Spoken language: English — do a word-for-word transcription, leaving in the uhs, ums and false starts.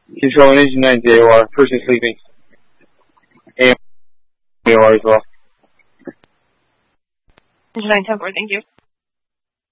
Controlling engine nine Z A O R. Person sleeping. A M A O R as well. Engine nine ten four, thank you.